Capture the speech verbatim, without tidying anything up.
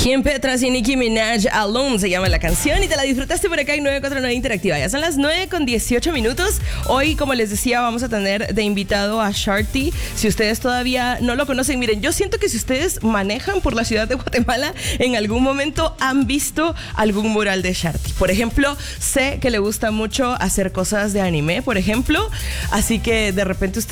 Kim Petras y Nicki Minaj, Alone se llama la canción, y te la disfrutaste por acá en nueve cuatro nueve Interactiva. Ya son las nueve con dieciocho minutos. Hoy, como les decía, vamos a tener de invitado a Sharty. Si ustedes todavía no lo conocen, miren, yo siento que si ustedes manejan por la ciudad de Guatemala, en algún momento han visto algún mural de Sharty. Por ejemplo, sé que le gusta mucho hacer cosas de anime, por ejemplo, así que de repente ustedes